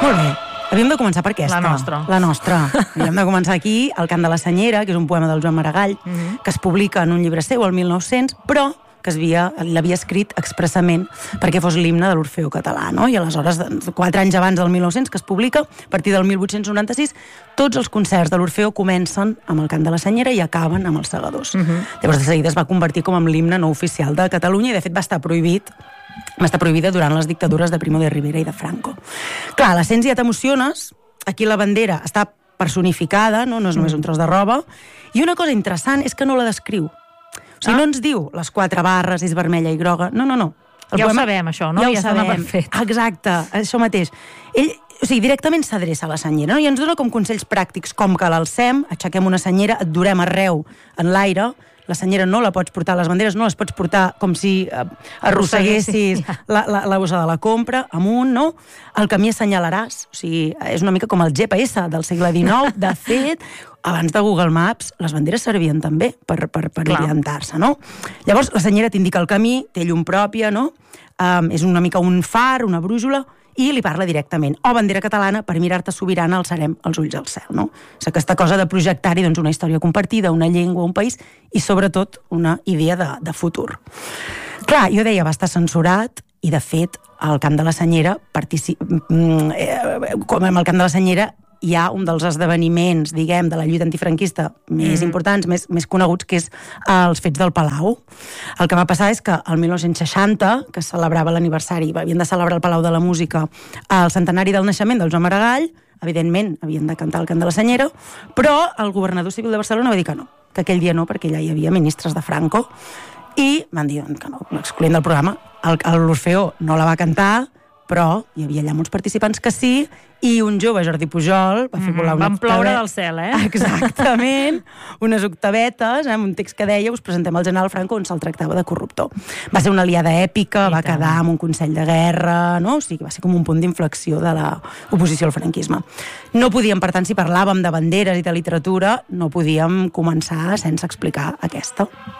Molt bé. Havíem de començar per aquesta. La nostra. Havíem de començar aquí, El cant de la senyera, que és un poema del Joan Maragall, que es publica en un llibre seu, el 1900, però que l'havia escrit expressament perquè fos l'himne de l'Orfeó Català, no? I aleshores, 4 anys abans del 1900, que es publica, a partir del 1896, tots els concerts de l'Orfeó comencen amb el cant de la senyera i acaben amb els segadors. Llavors, de seguida es va convertir com en l'himne no oficial de Catalunya i, de fet, va estar prohibida durant les dictadures de Primo de Rivera i de Franco. Clar, la sents i ja t'emociones, aquí la bandera està personificada, no és només un tros de roba, i una cosa interessant és que no la descriu. O sigui, no ens diu les 4 barres, és vermella i groga. No. Ja ho sabem, això, no? Ja ho sabem. Exacte, això mateix. Ell, o sigui, directament s'adreça a la senyera, no? I ens dona com consells pràctics, com que l'alcem, aixequem una senyera, et durem arreu en l'aire, la senyera no la pots portar, les banderes no les pots portar com si arrosseguessis la bossa de la compra, amunt, no? El camí assenyalaràs, o sigui, és una mica com el GPS del segle XIX. De fet, abans de Google Maps, les banderes servien també per orientar-se, no? Llavors, la senyera t'indica el camí, té llum pròpia, no? És una mica un far, una brújula, i li parla directament. O bandera catalana, per mirar-te sobirana alçarem els ulls al cel, no? És aquesta cosa de projectar-hi doncs, una història compartida, una llengua, un país, i sobretot una idea de futur. Clar, jo deia, va estar censurat, i de fet, al Cant de la Senyera, com amb el Cant de la Senyera, hi ha un dels esdeveniments, diguem, de la lluita antifranquista més importants, més coneguts, que és els fets del Palau. El que va passar és que el 1960, que celebrava l'aniversari, havien de celebrar al Palau de la Música el centenari del naixement del Joan Maragall, evidentment havien de cantar el Cant de la Senyera, però el governador civil de Barcelona va dir que no, que aquell dia no, perquè allà hi havia ministres de Franco, i van dir que no, l'excloent del programa. L'Orfeó no la va cantar, però hi havia allà molts participants que sí, i un jove, Jordi Pujol, va fer volar una van ploure del cel, Exactament, unes octavetes, amb un text que deia, us presentem al general Franco, on se'l tractava de corruptor. Va ser una aliada èpica, va quedar amb un consell de guerra, no? O sigui, va ser com un punt d'inflexió de l'oposició al franquisme. No podíem, per tant, si parlàvem de banderes i de literatura, no podíem començar sense explicar aquesta.